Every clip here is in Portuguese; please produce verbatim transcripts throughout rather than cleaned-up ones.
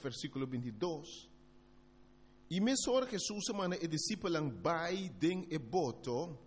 versículo veintidós. E mesora Jesus mana e discípulos vai den e boto,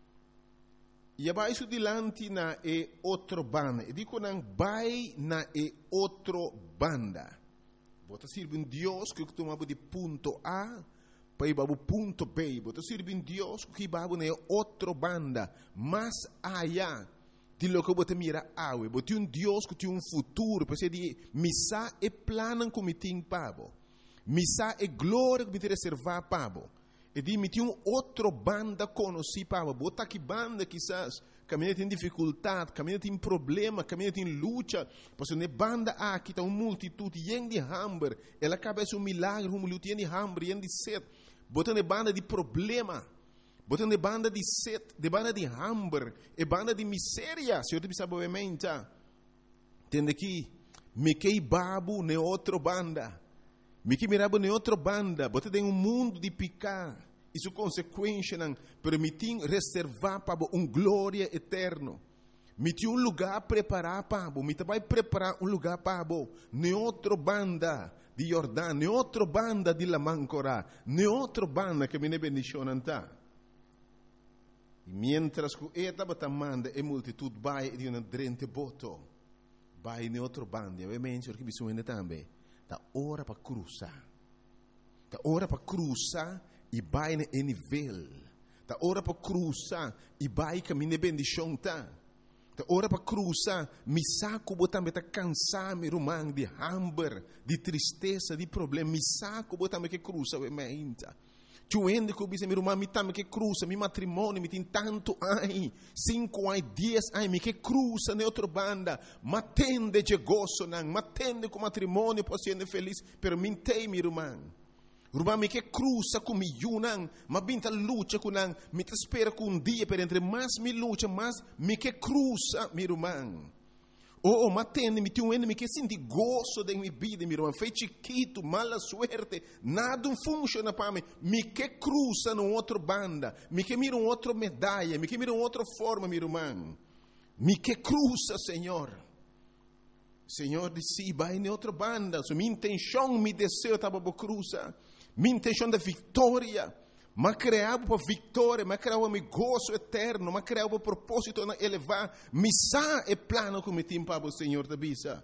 e vai su dilanti na e outro banda. E dico nang vai na e outro banda. Bota sirve um Deus que tomava de ponto A para ir para o ponto B. Bota sirve um Deus que vai na outro banda, mais allá de lo que você mira awe. Bota um Deus que tem um futuro, para ser de missa e plano como tem pabo. Missa e glória que me tem reservar pabo. E di mi tinha outra banda conheci para botar que banda quizás caminha tem dificuldade, caminha tem problema, caminha tem luta, porque ne banda aqui tá uma multitude yen de hambre, ela cabeça um milagre, um luta yen de hambre, yen de sede, botar ne banda de problema, botar ne banda de sede, de banda de hambre, e banda de miséria, se eu te sabe obviamente, tende aqui, me que babu ne outra banda. Me que mirava ne outra banda, botar tem um mundo de picar. Isso consequência não permitir reservar para um glória eterno. Me tinha um lugar preparar para me vai preparar um lugar para ne outra banda de Jordão, ne outra banda de la Mancora, ne outra banda que me ne bendicionam tá. E mientras que eta batamanda e multitud vai de uma drente boto, vai ne outra banda, ovviamente perché bisogna também. Da ora para cruzar. Da ora para cruzar e vai no nível. Da ora para cruzar e vai caminhar bendição tá. Da ora para cruzar, me saco botar me tá cansar me rumang de hambre, de tristeza, de problema, me saco botar me que cruza we meinta. Tu ende que bisa me rumang me tá me que cruza, me matrimônio me tem tanto ai, cinco ai, dez ai, me que cruza ne outra banda, matende de gozo nang, matende com matrimônio posso ser feliz, pero mintei me rumang. Rumang me que cruza com mi yunang, ma binta luta com nang, me te espera com um dia, per entre mais me luta, mais me que cruza me rumang. Oh, matende, me tem um me que senti gozo de minha vida, me rumang, fei chiquito, mala suerte, nada funciona para mim, me que cruza no outro banda, me que mira um outro medalha, me que mira uma outra forma, me rumang. Me que cruza, Senhor. Senhor disse, vai em outra banda, so, minha intenção, me desejo, estava para cruzar. Minha intenção da vitória, mas criava para vitória, mas criava meu gozo eterno, mas criava para propósito de elevar, missa e plano que me tinha para o Senhor da bisa.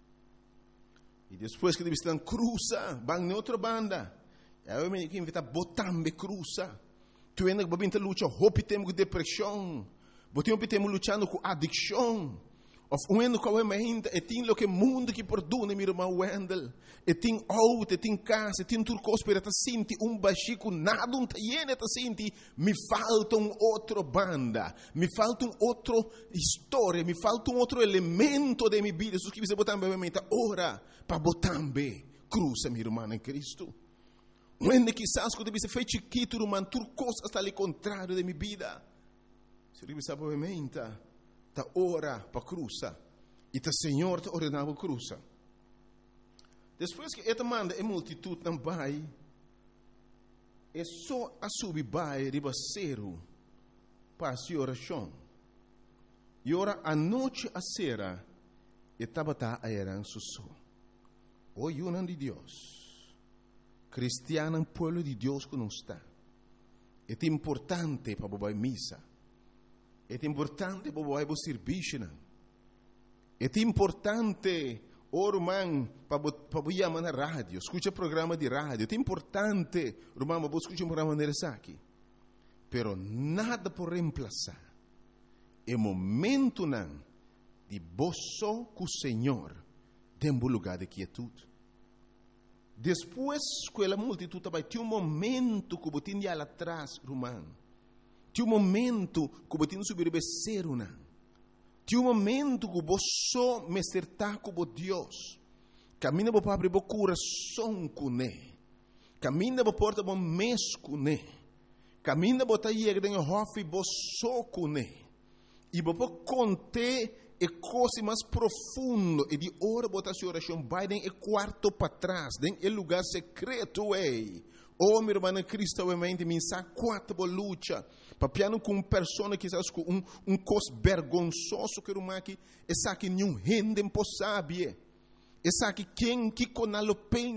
E depois que eles estão cruza, vão em outra banda, eu me invita a botar me cruza. Tu ainda vai vir lutar, hope temos com depressão, botamos temos lutando com adicção. Of uendo que eu ainda e tem lo que mundo que produz meu irmão Wendel e tem auto e tem casa e tem tudo coisa para tá senti um baixinho nada um taiene tá senti me falta um outro banda me falta um outro história me falta um outro elemento de minha vida isso que você botar bem mente ora para botar bem cruza meu irmão em Cristo uendo quizás quando você fez chiquito irmão tudo coisa está ali contrário de minha vida se você sabe bem mente ta ora para cruza e ta Senhor te ordenava cruza. Depois que eta manda e multitud não vai, é só a subir vai ribaceiro para a oração. E ora a noite a sera e tabata a eran susso. O yunan de Deus, cristiano pueblo de Deus que não está. É importante para bobar missa. É importante para o serviço. É importante, irmão, para o chamar na rádio. Escuta programa de rádio. É importante, irmão, para escutar um programa de aqui. Pero nada por reemplazar. É momento não de boço com o Senhor dentro do lugar de quietude. Depois que a multitud vai ter um momento que você tem lá atrás, irmão. Tinha um momento que você não subir becerro, não. Tinha um momento que você me acertar com Deus. Caminha para abrir o coração com Ele. Caminha para porta o mês com Ele. Caminha para ir em hofe você com Ele. E para contar a coisa mais profunda e de hora botar sua oração vai em quarto para trás, em lugar secreto ei. Oh, meu irmão Cristo, obviamente, me sabe quatro luta. Papiano com uma pessoa que sabe com um um cos vergonzoso que uma que essa que nenhum rende impossível. Essa que quem que conalo pen